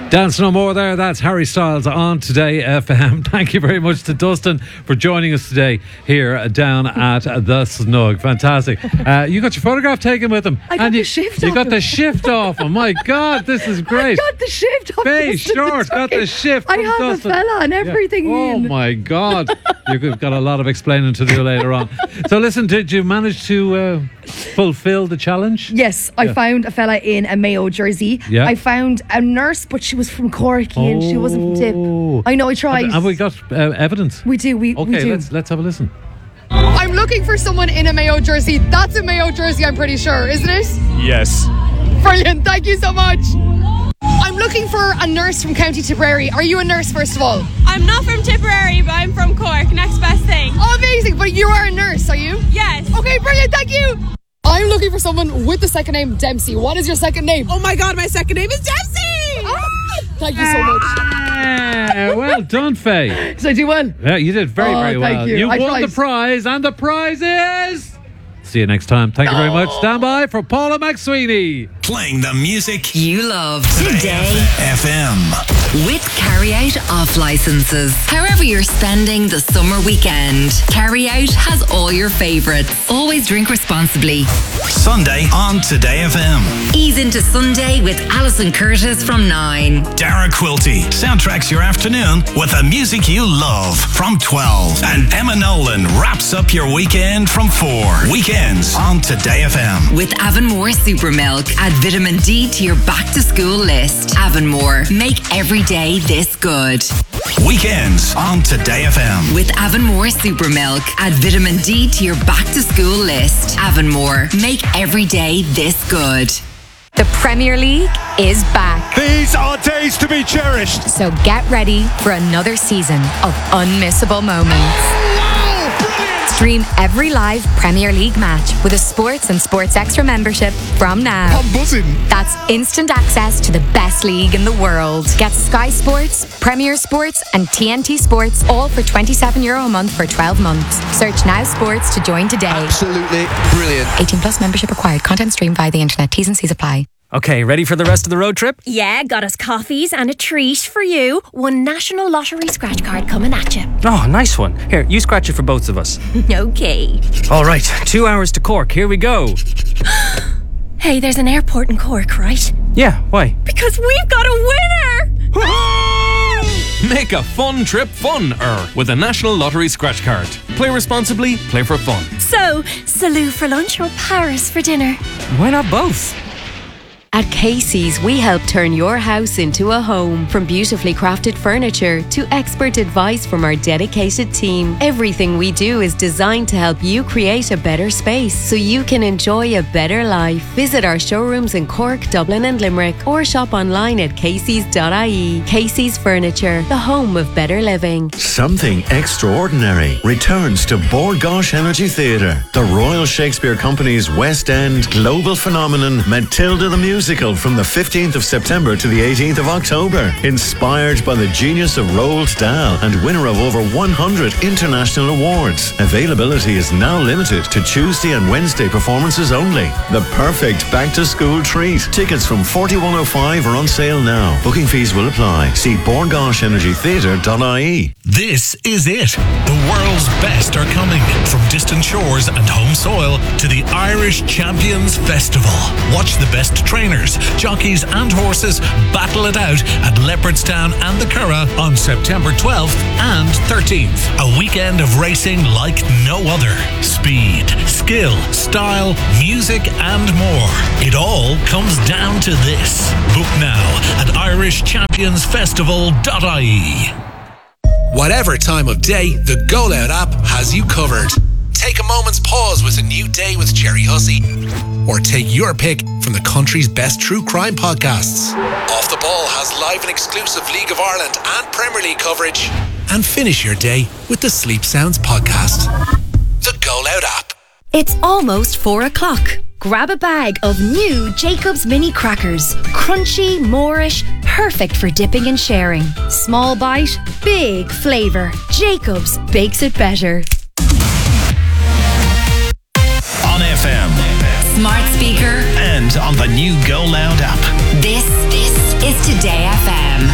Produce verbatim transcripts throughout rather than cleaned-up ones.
Dance No More there. That's Harry Styles on Today F M. Thank you very much to Dustin for joining us today here down at the Snug. Fantastic. Uh, you got your photograph taken with him. I got and the you, shift You off got him. the shift off him. My God, this is great. I got the shift off Faye Dustin Short got the shift I from have Dustin. a fella and everything. Yeah. Oh Ian. my God. You've got a lot of explaining to do later on. So listen, did you manage to uh, fulfill the challenge? Yes, I Yeah. found a fella in a Mayo jersey. Yeah. I found a nurse, but she was from Cork, Ian. She wasn't from Tip. Oh. I know, I tried. Have we got uh, evidence? We do, we, Okay, we do. let's let's have a listen. I'm looking for someone in a Mayo jersey. That's a Mayo jersey, I'm pretty sure, isn't it? Yes. Brilliant, thank you so much. I'm looking for a nurse from County Tipperary. Are you a nurse, first of all? I'm not from Tipperary, but I'm from Cork. Next best thing. Oh, amazing, but you are a nurse, are you? Yes. Okay, brilliant, thank you. I'm looking for someone with the second name Dempsey. What is your second name? Oh my God, my second name is Dempsey. Ah, thank you so much. Yeah, well done, Faye. Did I do well? Yeah, you did very, Oh, very thank well. you. I won tried. the prize, and the prize is... See you next time. Thank you very much. Stand by for Paula McSweeney. Playing the music You love Today F M. with Carry Out off licenses. However you're spending the summer weekend, Carry Out has all your favourites. Always drink responsibly. Sunday on Today F M. Ease into Sunday with Alison Curtis from nine. Dara Quilty soundtracks your afternoon with the music you love from twelve. And Emma Nolan wraps up your weekend from four. Weekends on Today F M. With Avonmore Super Milk, add vitamin D to your back to school list. Avonmore, make every day this good. Weekends on Today F M. With Avonmore Super Milk, add vitamin D to your back to school list. Avonmore, make every day this good. The Premier League is back. These are days to be cherished. So get ready for another season of unmissable moments. Stream every live Premier League match with a Sports and Sports Extra membership from now. I'm buzzing. That's instant access to the best league in the world. Get Sky Sports, Premier Sports and T N T Sports all for twenty-seven euro a month for twelve months. Search Now Sports to join today. Absolutely brilliant. eighteen plus membership required. Content streamed via the internet. T's and C's apply. Okay, ready for the rest of the road trip? Yeah, got us coffees and a treat for you. One National Lottery scratch card coming at you. Oh, nice one. Here, you scratch it for both of us. Okay. All right, two hours to Cork. Here we go. Hey, there's an airport in Cork, right? Yeah, why? Because we've got a winner! Make a fun trip fun-er with a National Lottery scratch card. Play responsibly, play for fun. So, Salou for lunch or Paris for dinner? Why not both? At Casey's, we help turn your house into a home. From beautifully crafted furniture to expert advice from our dedicated team, everything we do is designed to help you create a better space so you can enjoy a better life. Visit our showrooms in Cork, Dublin and Limerick or shop online at caseys dot I E. Casey's Furniture, the home of better living. Something extraordinary returns to Bord Gáis Energy Theatre. The Royal Shakespeare Company's West End global phenomenon Matilda the Musical from the fifteenth of September to the eighteenth of October. Inspired by the genius of Roald Dahl and winner of over one hundred international awards. Availability is now limited to Tuesday and Wednesday performances only. The perfect back-to-school treat. Tickets from forty-one oh five are on sale now. Booking fees will apply. See bord gáis energy theatre dot I E. This is it. The world's best are coming. From distant shores and home soil to the Irish Champions Festival. Watch the best trainers, jockeys and horses battle it out at Leopardstown and the Curragh on September twelfth and thirteenth. A weekend of racing like no other. Speed, skill, style, music and more. It all comes down to this. Book now at irish champions festival dot I E. Whatever time of day, the Go Loud app has you covered. Take a moment's pause with a new day with Jerry Hussey. Or take your pick from the country's best true crime podcasts. Off the Ball has live and exclusive League of Ireland and Premier League coverage. And finish your day with the Sleep Sounds podcast. The Go Loud app. It's almost four o'clock. Grab a bag of new Jacob's Mini Crackers. Crunchy, Moorish, perfect for dipping and sharing. Small bite, big flavour. Jacob's bakes it better. On F M. Smart speaker. And on the new Go Loud app. This, this is Today F M.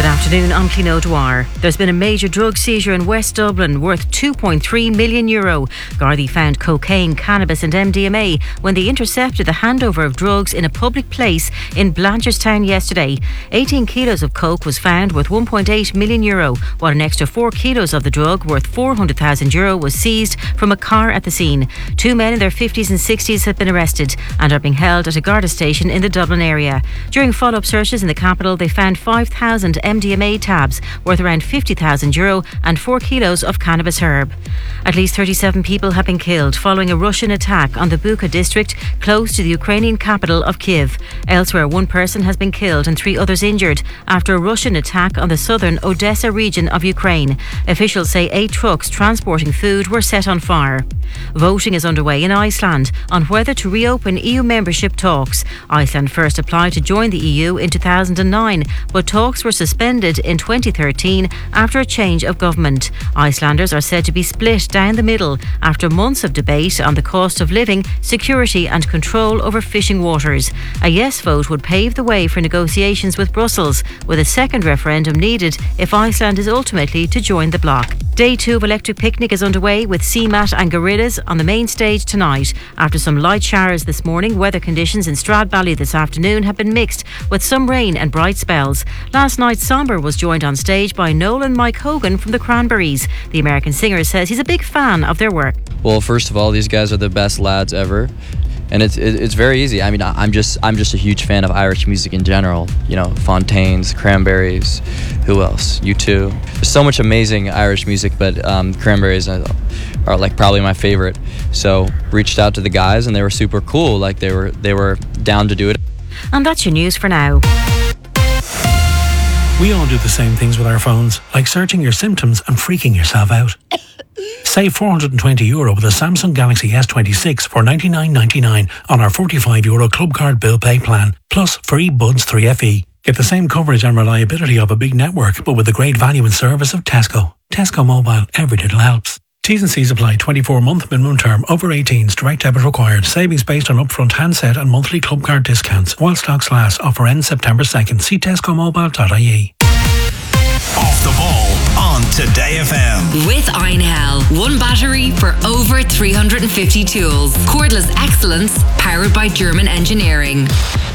Good afternoon, I'm Clino Dwyer. There's been a major drug seizure in West Dublin worth two point three million euro. Gardaí found cocaine, cannabis and M D M A when they intercepted the handover of drugs in a public place in Blanchardstown yesterday. eighteen kilos of coke was found worth one point eight million euro, while an extra four kilos of the drug worth four hundred thousand euro was seized from a car at the scene. Two men in their fifties and sixties have been arrested and are being held at a Garda station in the Dublin area. During follow-up searches in the capital, they found five thousand M D M A tabs worth around fifty thousand euro and four kilos of cannabis herb. At least thirty-seven people have been killed following a Russian attack on the Bucha district close to the Ukrainian capital of Kyiv. Elsewhere, one person has been killed and three others injured after a Russian attack on the southern Odessa region of Ukraine. Officials say eight trucks transporting food were set on fire. Voting is underway in Iceland on whether to reopen E U membership talks. Iceland first applied to join the E U in two thousand nine, but talks were suspended in twenty thirteen after a change of government. Icelanders are said to be split down the middle after months of debate on the cost of living, security and control over fishing waters. A yes vote would pave the way for negotiations with Brussels, with a second referendum needed if Iceland is ultimately to join the bloc. Day two of Electric Picnic is underway with C MAT and Gorillas on the main stage tonight. After some light showers this morning, weather conditions in Stradbally this afternoon have been mixed with some rain and bright spells. Last night, Somber was joined on stage by Noel and Mike Hogan from the Cranberries. The American singer says he's a big fan of their work. Well, first of all, these guys are the best lads ever. And it's it's very easy. I mean, I'm just I'm just a huge fan of Irish music in general. You know, Fontaines, Cranberries, who else? U two. There's so much amazing Irish music, but um, Cranberries are, are like probably my favorite. So reached out to the guys, and they were super cool. Like they were they were down to do it. And that's your news for now. We all do the same things with our phones, like searching your symptoms and freaking yourself out. Save four hundred twenty euro with a Samsung Galaxy S twenty-six for ninety-nine ninety-nine on our forty-five euro club card bill pay plan, plus free Buds three F E. Get the same coverage and reliability of a big network, but with the great value and service of Tesco. Tesco Mobile, every little helps. T's and C's apply. twenty-four month minimum term. Over eighteens. Direct debit required. Savings based on upfront handset and monthly club card discounts. While stocks last. Offer ends September second. See tesco mobile dot I E. Off the ball on Today F M. With Einhell. One battery for over three hundred fifty tools. Cordless excellence powered by German engineering.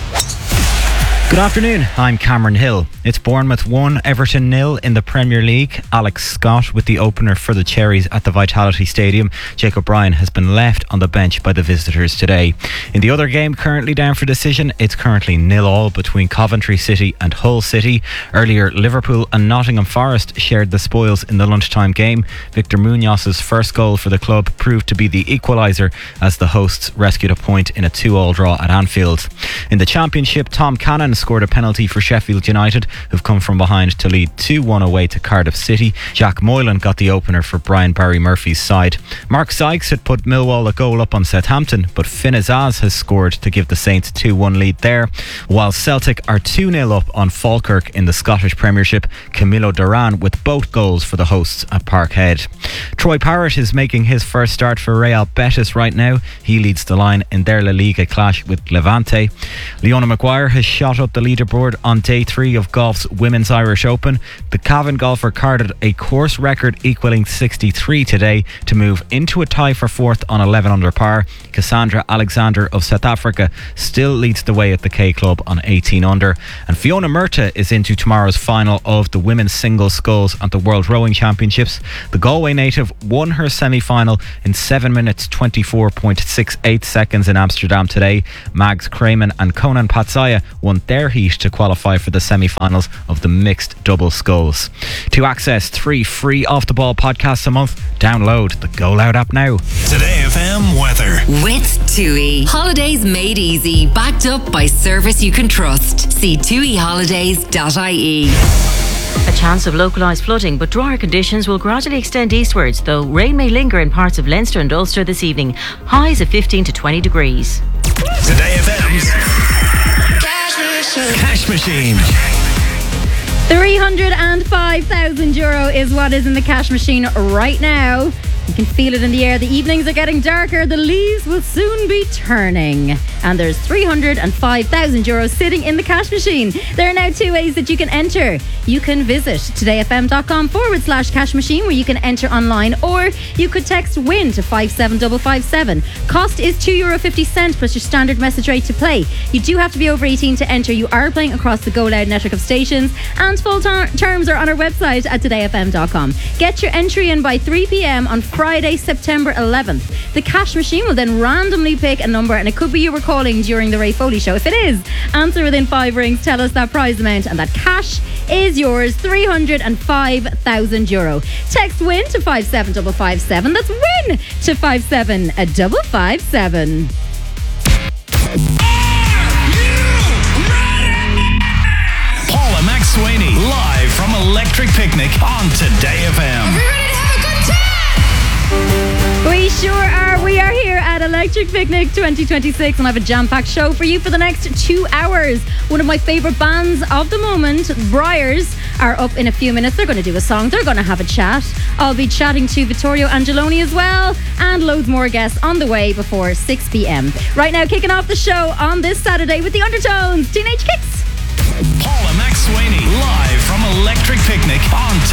Good afternoon, I'm Cameron Hill. It's Bournemouth one, Everton nil in the Premier League. Alex Scott with the opener for the Cherries at the Vitality Stadium. Jacob Ryan has been left on the bench by the visitors today. In the other game currently down for decision, it's currently nil all between Coventry City and Hull City. Earlier, Liverpool and Nottingham Forest shared the spoils in the lunchtime game. Victor Munoz's first goal for the club proved to be the equaliser as the hosts rescued a point in a two all draw at Anfield. In the Championship, Tom Cannon scored a penalty for Sheffield United, who've come from behind to lead two one away to Cardiff City. Jack Moylan got the opener for Brian Barry Murphy's side. Mark Sykes had put Millwall a goal up on Southampton, but Finn Azaz has scored to give the Saints a two one lead there. While Celtic are two nil up on Falkirk in the Scottish Premiership, Camilo Duran with both goals for the hosts at Parkhead. Troy Parrott is making his first start for Real Betis right now. He leads the line in their La Liga clash with Levante. Leona Maguire has shot up the leaderboard on day three of golf's Women's Irish Open. The Cavan golfer carded a course record equaling sixty-three today to move into a tie for fourth on eleven under par. Cassandra Alexander of South Africa still leads the way at the K Club on eighteen under. And Fiona Murta is into tomorrow's final of the women's single sculls at the World Rowing Championships. The Galway native won her semi-final in seven minutes twenty-four point six eight seconds in Amsterdam today. Mags Crayman and Conan Patsaya won their heat to qualify for the semi-finals of the mixed double sculls. To access three free Off the Ball podcasts a month, download the Go Loud app now. Today F M weather. With TUI. Holidays made easy, backed up by service you can trust. See tui holidays dot I E. A chance of localised flooding, but drier conditions will gradually extend eastwards, though rain may linger in parts of Leinster and Ulster this evening. Highs of fifteen to twenty degrees. Today F M's Cash Machine. three hundred five thousand euro is what is in the cash machine right now. You can feel it in the air. The evenings are getting darker. The leaves will soon be turning. and there's three hundred five thousand euros sitting in the cash machine. There are now two ways that you can enter. You can visit todayfm.com forward slash cash machine where you can enter online, or you could text WIN to five seven five five seven. Cost is two euro fifty plus your standard message rate to play. You do have to be over eighteen to enter. You are playing across the Go Loud network of stations, and full ter- terms are on our website at today f m dot com. Get your entry in by three p.m. on Friday, September eleventh. The cash machine will then randomly pick a number, and it could be you were calling during the Ray Foley show. If it is, answer within five rings, tell us that prize amount, and that cash is yours, three hundred five thousand euro. Text WIN to five seven five five seven. That's WIN to five seven five five seven. Paula McSweeney, live from Electric Picnic on Today F M. We sure are. We are here at Electric Picnic twenty twenty-six, and I have a jam-packed show for you for the next two hours. One of my favourite bands of the moment, Briars, are up in a few minutes. They're going to do a song. They're going to have a chat. I'll be chatting to Vittorio Angeloni as well, and loads more guests on the way before six p.m. Right now, kicking off the show on this Saturday with the Undertones, Teenage Kicks. Paula McSweeney, live from Electric Picnic on